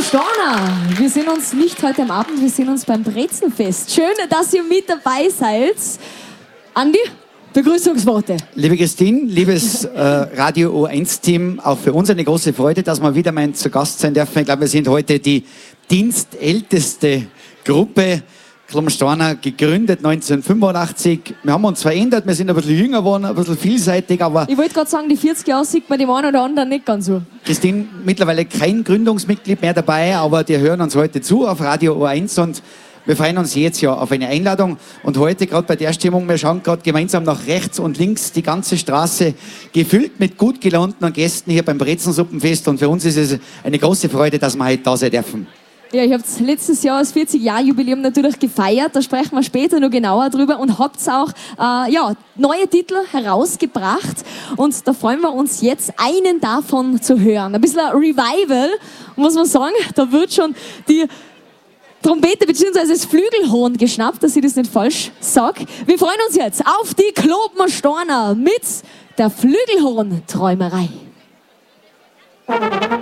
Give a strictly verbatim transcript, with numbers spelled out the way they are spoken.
Storner, wir sehen uns nicht heute am Abend, wir sehen uns beim Brezenfest. Schön, dass ihr mit dabei seid. Andi, Begrüßungsworte. Liebe Christine, liebes äh, Radio O eins Team, auch für uns eine große Freude, dass wir wieder mal zu Gast sein dürfen. Ich glaube, wir sind heute die dienstälteste Gruppe. Storner gegründet neunzehnhundertfünfundachtzig. Wir haben uns verändert, wir sind ein bisschen jünger geworden, ein bisschen vielseitig, aber... Ich wollte gerade sagen, die vierzig Jahre sieht man dem einen oder anderen nicht ganz so. Christine, mittlerweile kein Gründungsmitglied mehr dabei, aber die hören uns heute zu auf Radio O eins und wir freuen uns jetzt ja auf eine Einladung. Und heute, gerade bei der Stimmung, wir schauen gerade gemeinsam nach rechts und links, die ganze Straße gefüllt mit gut gelaunten Gästen hier beim Brezensuppenfest. Und für uns ist es eine große Freude, dass wir heute da sein dürfen. Ja, ich habe letztes Jahr das vierzig-Jahr-Jubiläum natürlich gefeiert, da sprechen wir später noch genauer drüber und habt auch äh, ja, neue Titel herausgebracht und da freuen wir uns jetzt, einen davon zu hören. Ein bisschen ein Revival, muss man sagen, da wird schon die Trompete bzw. das Flügelhorn geschnappt, dass ich das nicht falsch sage. Wir freuen uns jetzt auf die Klobmer Storner mit der Flügelhorn-Träumerei.